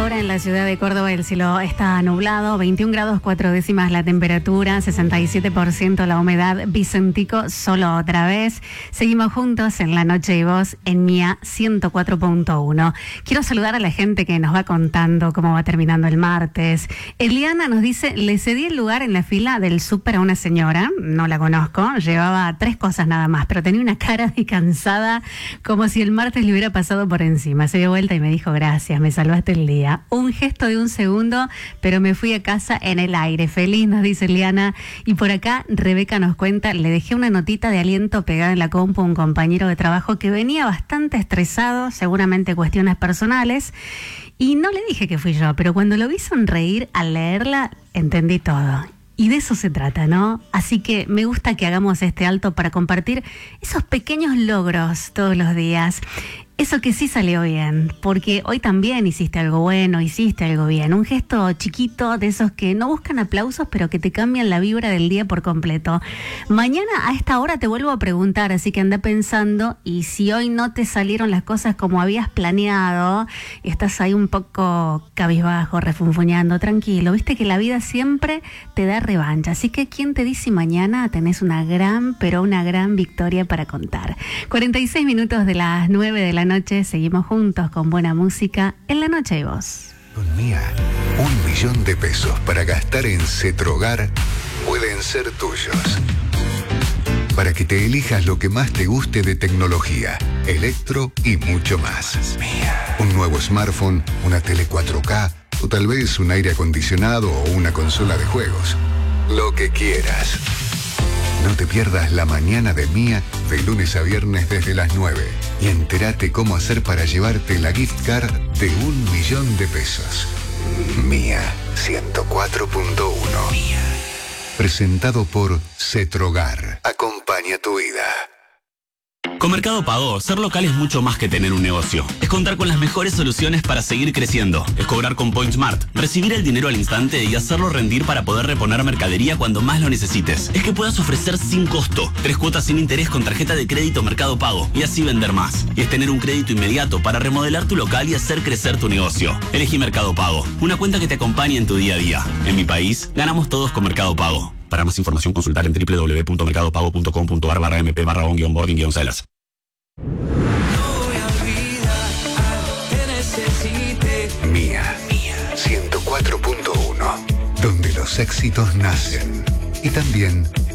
hora en la ciudad de Córdoba el cielo está nublado, 21 grados 4 décimas la temperatura, 67% la humedad. Vicentico, solo otra vez. Seguimos juntos en La Noche y Voz en Mía 104.1. Quiero saludar a la gente que nos va contando cómo va terminando el martes. Eliana nos dice, le cedí el lugar en la fila del súper a una señora, no la conozco, llevaba 3 cosas nada más, pero tenía una cara de cansada, como si el martes le hubiera pasado por encima. Se dio vuelta y me dijo, gracias, me salvaste el día. Un gesto de un segundo, pero me fui a casa en el aire. Feliz, nos dice Eliana. Y por acá Rebeca nos cuenta, le dejé una notita de aliento pegada en la compu a un compañero de trabajo que venía bastante estresado, seguramente cuestiones personales, y no le dije que fui yo, pero cuando lo vi sonreír al leerla, entendí todo. Y de eso se trata, ¿no? Así que me gusta que hagamos este alto para compartir esos pequeños logros todos los días. Eso que sí salió bien, porque hoy también hiciste algo bueno, hiciste algo bien. Un gesto chiquito de esos que no buscan aplausos, pero que te cambian la vibra del día por completo. Mañana a esta hora te vuelvo a preguntar, así que anda pensando, y si hoy no te salieron las cosas como habías planeado, y estás ahí un poco cabizbajo, refunfuñando, tranquilo, viste que la vida siempre te da revancha. Así que, ¿quién te dice mañana tenés una gran, pero una gran victoria para contar? 46 minutos de las 9 de la noche, seguimos juntos con buena música en La Noche y Voz. Con Mía, 1 millón de pesos para gastar en Cetrogar pueden ser tuyos. Para que te elijas lo que más te guste de tecnología, electro y mucho más. Mía. Un nuevo smartphone, una tele 4K o tal vez un aire acondicionado o una consola de juegos. Lo que quieras. No te pierdas la mañana de Mía de lunes a viernes desde las 9 y entérate cómo hacer para llevarte la gift card de 1 millón de pesos. Mía 104.1. Presentado por Cetrogar. Acompaña tu vida. Con Mercado Pago, ser local es mucho más que tener un negocio. Es contar con las mejores soluciones para seguir creciendo. Es cobrar con PointSmart, recibir el dinero al instante y hacerlo rendir para poder reponer mercadería cuando más lo necesites. Es que puedas ofrecer sin costo 3 cuotas sin interés con tarjeta de crédito Mercado Pago y así vender más. Y es tener un crédito inmediato para remodelar tu local y hacer crecer tu negocio. Elegí Mercado Pago, una cuenta que te acompañe en tu día a día. En mi país, ganamos todos con Mercado Pago. Para más información, consultar en www.mercadopago.com.ar/mp/on-boarding-sellers. Mía 104.1, donde los éxitos nacen y también